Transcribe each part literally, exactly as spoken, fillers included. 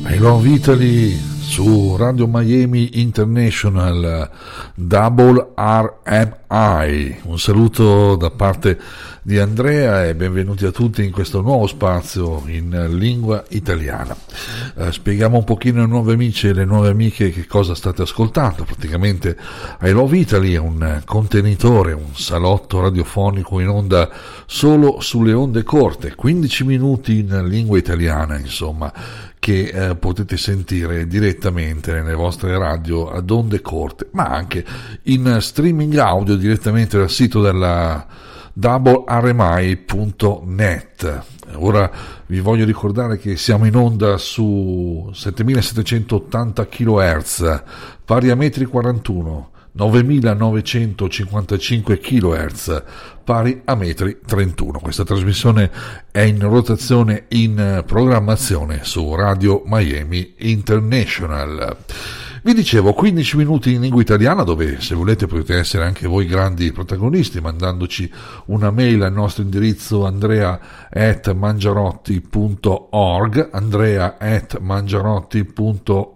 I Love Italy su Radio Miami International, Double R M I. Un saluto da parte di Andrea e benvenuti a tutti in questo nuovo spazio in lingua italiana. Eh, spieghiamo un pochino ai nuovi amici e le nuove amiche che cosa state ascoltando. Praticamente I Love Italy è un contenitore, un salotto radiofonico in onda solo sulle onde corte, quindici minuti in lingua italiana, insomma, che eh, potete sentire direttamente nelle vostre radio ad onde corte, ma anche in streaming audio direttamente dal sito della double r m i punto net. Ora vi voglio ricordare che siamo in onda su settemilasettecentottanta chilohertz, pari a metri quarantuno, novemilanovecentocinquantacinque chilohertz, pari a metri trentuno. Questa trasmissione è in rotazione in programmazione su Radio Miami International. Vi dicevo, quindici minuti in lingua italiana, dove se volete potete essere anche voi grandi protagonisti mandandoci una mail al nostro indirizzo andrea at mangiarotti punto org, andrea at mangiarotti punto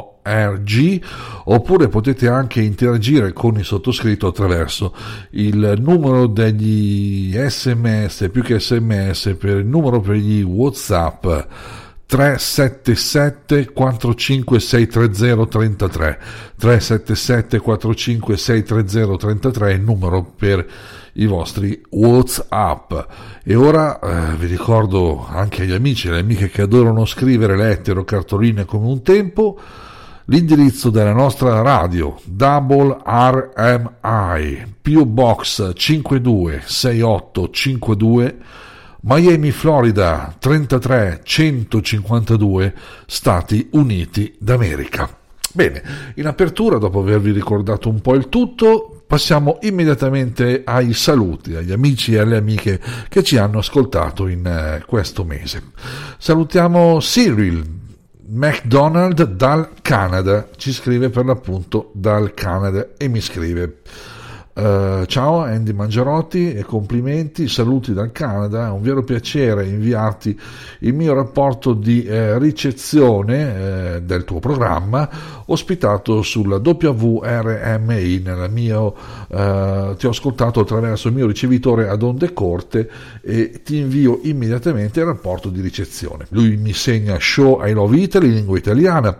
org, oppure potete anche interagire con il sottoscritto attraverso il numero degli sms, più che sms, per il numero per gli WhatsApp tre sette sette quattro cinque sei tre zero tre tre, tre sette sette quattro cinque sei tre zero tre tre è il numero per i vostri WhatsApp. E ora eh, vi ricordo anche agli amici e alle amiche che adorano scrivere lettere o cartoline come un tempo, l'indirizzo della nostra radio, Double R M I, P O Box cinque due sei otto cinque due, Miami, Florida trentatré centocinquantadue, Stati Uniti d'America. Bene, in apertura, dopo avervi ricordato un po' il tutto, passiamo immediatamente ai saluti agli amici e alle amiche che ci hanno ascoltato in eh, questo mese. Salutiamo Cyril McDonald dal Canada, ci scrive per l'appunto dal Canada e mi scrive: Uh, ciao Andy Mangiarotti e complimenti, saluti dal Canada, è un vero piacere inviarti il mio rapporto di eh, ricezione eh, del tuo programma ospitato sulla W R M I. Nella mio, uh, ti ho ascoltato attraverso il mio ricevitore ad onde corte e ti invio immediatamente il rapporto di ricezione. Lui mi segna Show I Love Italy, lingua italiana,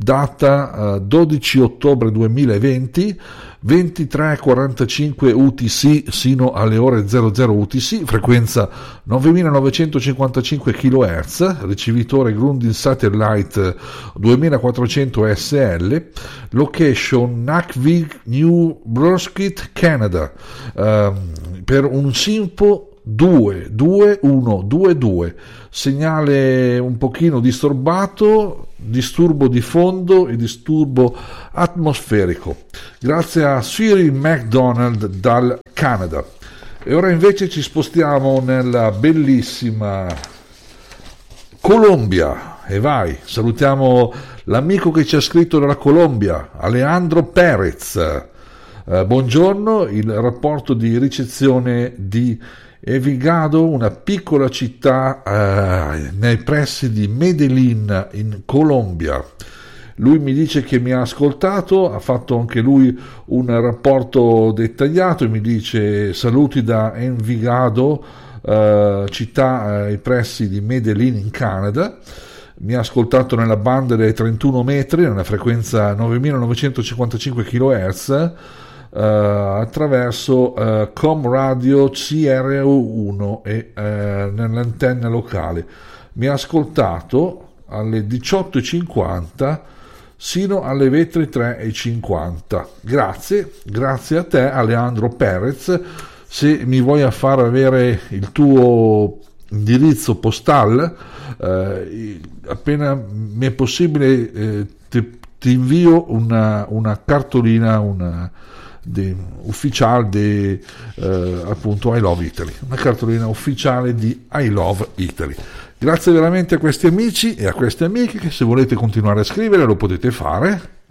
data uh, dodici ottobre duemilaventi, ventitré e quarantacinque U T C sino alle ore zero zero U T C, frequenza novemilanovecentocinquantacinque chilohertz, ricevitore Grundig Satellite duemilaquattrocento S L, location Nashville, New Brunswick, Canada, uh, per un SINPO due due uno due due, segnale un pochino disturbato, disturbo di fondo e disturbo atmosferico. Grazie a Cyril McDonald dal Canada. E ora invece ci spostiamo nella bellissima Colombia e vai, salutiamo l'amico che ci ha scritto dalla Colombia, Alejandro Perez. Eh, buongiorno, il rapporto di ricezione di Envigado, una piccola città eh, nei pressi di Medellín in Colombia. Lui mi dice che mi ha ascoltato, ha fatto anche lui un rapporto dettagliato e mi dice saluti da Envigado, eh, città ai pressi di Medellín in Canada. Mi ha ascoltato nella banda dei trentuno metri, nella frequenza novemilanovecentocinquantacinque chilohertz, Uh, attraverso uh, Com Radio C R uno e uh, nell'antenna locale. Mi ha ascoltato alle diciotto e cinquanta sino alle ventitré e cinquanta. Grazie, grazie a te Alejandro Perez. Se mi vuoi far avere il tuo indirizzo postale, uh, appena mi è possibile eh, ti, ti invio una, una cartolina, una De, ufficiale di eh, appunto I Love Italy, una cartolina ufficiale di I Love Italy. Grazie veramente a questi amici e a queste amiche che se volete continuare a scrivere lo potete fare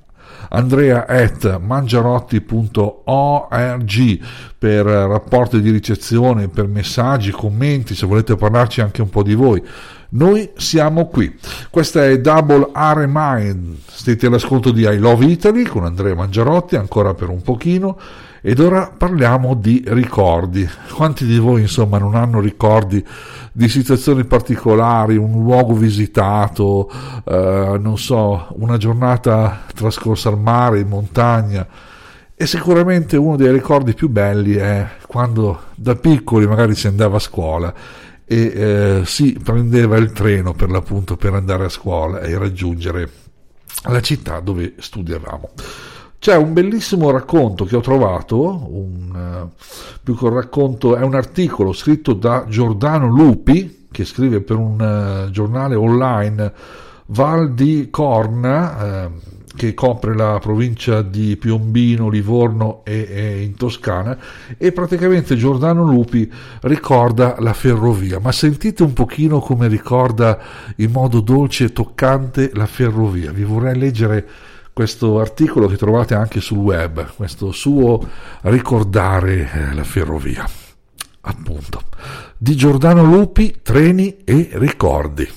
andrea at mangiarotti punto org per rapporti di ricezione, per messaggi, commenti, se volete parlarci anche un po' di voi. Noi siamo qui. Questa è Double R Mind, siete all'ascolto di I Love Italy con Andrea Mangiarotti ancora per un pochino, ed ora parliamo di ricordi. Quanti di voi insomma non hanno ricordi di situazioni particolari, un luogo visitato, eh, non so, una giornata trascorsa al mare, in montagna? E sicuramente uno dei ricordi più belli è quando da piccoli magari si andava a scuola e eh, si prendeva il treno per l'appunto per andare a scuola e raggiungere la città dove studiavamo. C'è un bellissimo racconto che ho trovato, un, uh, più che un racconto è un articolo scritto da Giordano Lupi, che scrive per un uh, giornale online, Val di Corna, uh, che copre la provincia di Piombino, Livorno e, e in Toscana, e praticamente Giordano Lupi ricorda la ferrovia, ma sentite un pochino come ricorda in modo dolce e toccante la ferrovia. Vi vorrei leggere questo articolo che trovate anche sul web, questo suo ricordare eh, la ferrovia, appunto, di Giordano Lupi, treni e ricordi.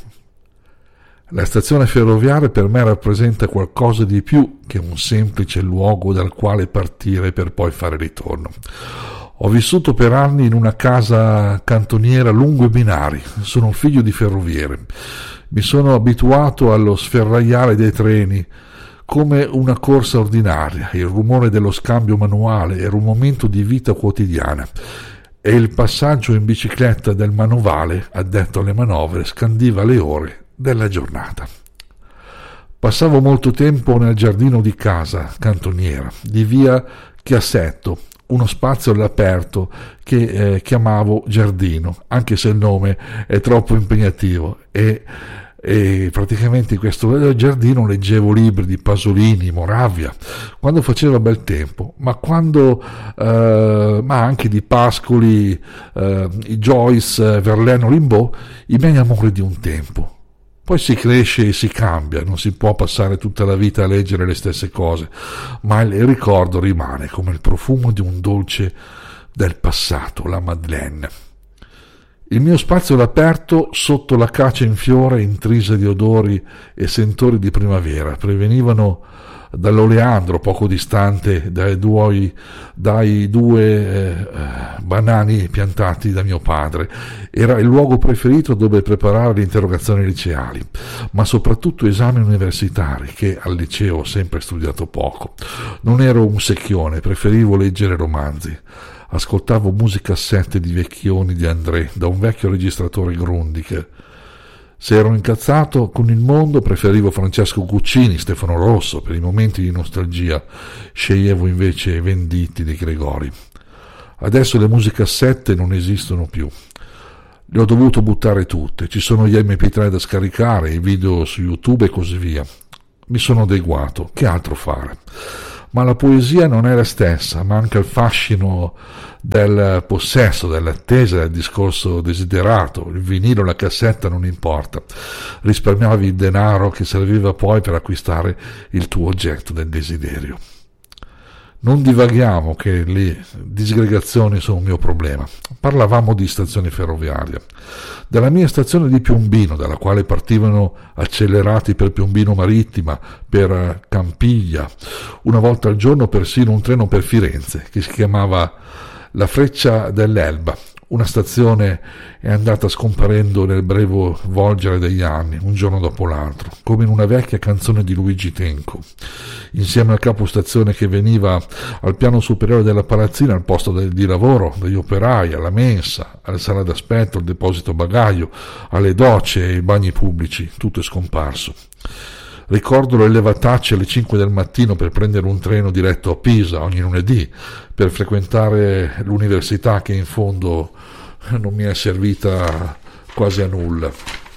La stazione ferroviaria per me rappresenta qualcosa di più che un semplice luogo dal quale partire per poi fare ritorno. Ho vissuto per anni in una casa cantoniera lungo i binari, sono un figlio di ferroviere. Mi sono abituato allo sferragliare dei treni come una corsa ordinaria. Il rumore dello scambio manuale era un momento di vita quotidiana e il passaggio in bicicletta del manovale addetto alle manovre scandiva le ore della giornata. Passavo molto tempo nel giardino di casa cantoniera di via Chiassetto, uno spazio all'aperto che eh, chiamavo giardino, anche se il nome è troppo impegnativo, e, e praticamente in questo giardino leggevo libri di Pasolini, Moravia, quando faceva bel tempo, ma quando eh, ma anche di Pascoli, eh, Joyce, Verlaine, Rimbaud, i miei amori di un tempo. Poi si cresce e si cambia, non si può passare tutta la vita a leggere le stesse cose, ma il ricordo rimane come il profumo di un dolce del passato, la Madeleine. Il mio spazio all'aperto, sotto la cace in fiore, intrisa di odori e sentori di primavera, prevenivano dall'oleandro poco distante dai due, dai due eh, banani piantati da mio padre. Era il luogo preferito dove preparare le interrogazioni liceali, ma soprattutto esami universitari, che al liceo ho sempre studiato poco. Non ero un secchione, preferivo leggere romanzi. Ascoltavo musicassette di vecchioni di André da un vecchio registratore Grundig. Se ero incazzato con il mondo preferivo Francesco Guccini, Stefano Rosso. Per i momenti di nostalgia sceglievo invece i Venditti di Gregori. Adesso le musicassette non esistono più, le ho dovuto buttare tutte. Ci sono gli emme pi tre da scaricare, i video su YouTube e così via. Mi sono adeguato, che altro fare? Ma la poesia non è la stessa, manca il fascino del possesso, dell'attesa, del discorso desiderato. Il vinilo, la cassetta non importa, risparmiavi il denaro che serviva poi per acquistare il tuo oggetto del desiderio. Non divaghiamo che le disgregazioni sono un mio problema. Parlavamo di stazione ferroviaria. Dalla mia stazione di Piombino, dalla quale partivano accelerati per Piombino Marittima, per Campiglia, una volta al giorno persino un treno per Firenze, che si chiamava la Freccia dell'Elba. Una stazione è andata scomparendo nel breve volgere degli anni, un giorno dopo l'altro, come in una vecchia canzone di Luigi Tenco. Insieme al capostazione che veniva al piano superiore della palazzina, al posto del, di lavoro degli operai, alla mensa, alla sala d'aspetto, al deposito bagaglio, alle docce e ai bagni pubblici, tutto è scomparso. Ricordo le levatacce alle cinque del mattino per prendere un treno diretto a Pisa ogni lunedì per frequentare l'università, che in fondo non mi è servita quasi a nulla,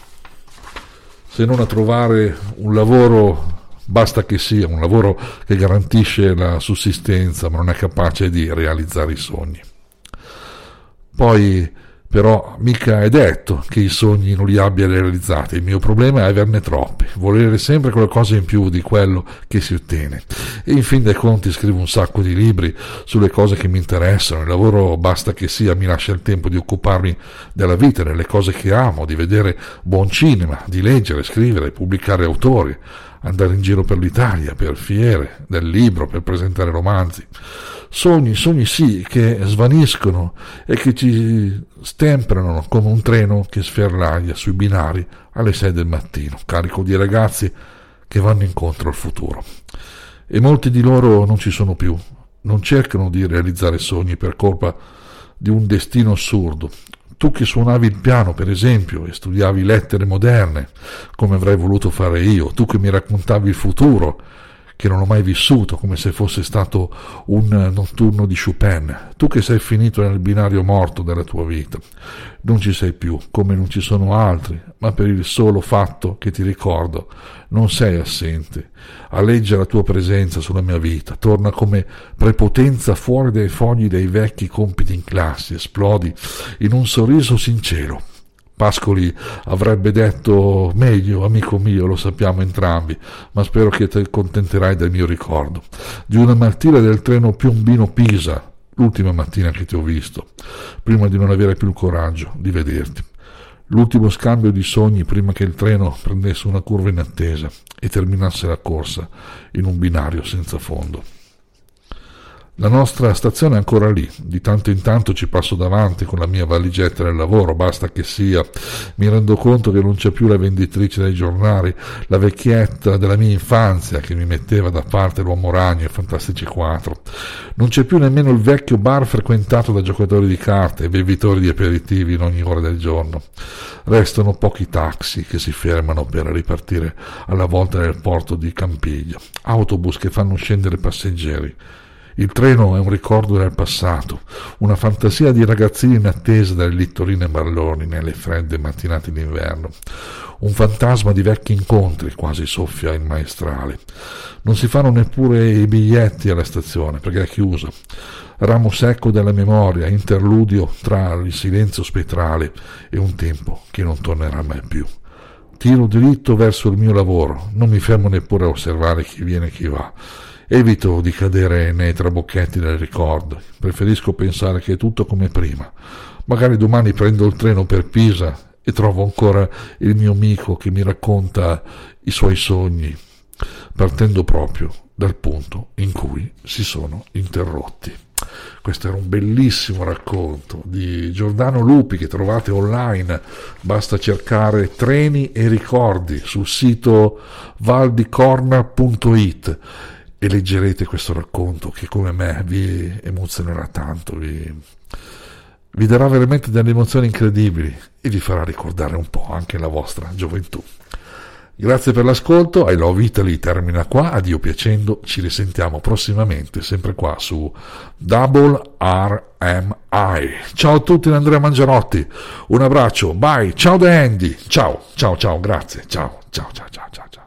se non a trovare un lavoro, basta che sia un lavoro che garantisce la sussistenza ma non è capace di realizzare i sogni. Poi però mica è detto che i sogni non li abbia realizzati. Il mio problema è averne troppi, volere sempre qualcosa in più di quello che si ottiene. E in fin dei conti scrivo un sacco di libri sulle cose che mi interessano, il lavoro basta che sia mi lascia il tempo di occuparmi della vita, delle cose che amo, di vedere buon cinema, di leggere, scrivere, pubblicare autori, andare in giro per l'Italia, per fiere del libro, per presentare romanzi. Sogni, sogni sì, che svaniscono e che ci stemperano come un treno che sferraglia sui binari alle sei del mattino, carico di ragazzi che vanno incontro al futuro. E molti di loro non ci sono più, non cercano di realizzare sogni per colpa di un destino assurdo. Tu che suonavi il piano, per esempio, e studiavi lettere moderne, come avrei voluto fare io, tu che mi raccontavi il futuro, che non ho mai vissuto, come se fosse stato un notturno di Chopin, tu che sei finito nel binario morto della tua vita, non ci sei più, come non ci sono altri, ma per il solo fatto che ti ricordo, non sei assente, alleggia la tua presenza sulla mia vita, torna come prepotenza fuori dai fogli dei vecchi compiti in classe, esplodi in un sorriso sincero. Pascoli avrebbe detto meglio, amico mio, lo sappiamo entrambi, ma spero che ti accontenterai del mio ricordo, di una mattina del treno Piombino-Pisa, l'ultima mattina che ti ho visto, prima di non avere più il coraggio di vederti, l'ultimo scambio di sogni prima che il treno prendesse una curva inattesa e terminasse la corsa in un binario senza fondo. La nostra stazione è ancora lì, di tanto in tanto ci passo davanti con la mia valigetta del lavoro, basta che sia, mi rendo conto che non c'è più la venditrice dei giornali, la vecchietta della mia infanzia che mi metteva da parte l'Uomo Ragno e Fantastici quattro, non c'è più nemmeno il vecchio bar frequentato da giocatori di carte e bevitori di aperitivi in ogni ora del giorno, restano pochi taxi che si fermano per ripartire alla volta del porto di Campiglio, autobus che fanno scendere passeggeri. Il treno è un ricordo del passato, una fantasia di ragazzini in attesa delle littorine marloni nelle fredde mattinate d'inverno, un fantasma di vecchi incontri, quasi soffia il maestrale. Non si fanno neppure i biglietti alla stazione perché è chiusa. Ramo secco della memoria, interludio tra il silenzio spettrale e un tempo che non tornerà mai più. Tiro diritto verso il mio lavoro, non mi fermo neppure a osservare chi viene e chi va. Evito di cadere nei trabocchetti del ricordo, preferisco pensare che è tutto come prima. Magari domani prendo il treno per Pisa e trovo ancora il mio amico che mi racconta i suoi sogni, partendo proprio dal punto in cui si sono interrotti. Questo era un bellissimo racconto di Giordano Lupi che trovate online, basta cercare treni e ricordi sul sito valdicorna punto it. E leggerete questo racconto che come me vi emozionerà tanto, vi, vi darà veramente delle emozioni incredibili e vi farà ricordare un po' anche la vostra gioventù. Grazie per l'ascolto, I Love Italy termina qua, addio piacendo, ci risentiamo prossimamente sempre qua su Double R M I. Ciao a tutti da Andrea Mangiarotti, un abbraccio, bye, ciao da Andy, ciao, ciao, ciao, grazie, ciao, ciao, ciao, ciao, ciao.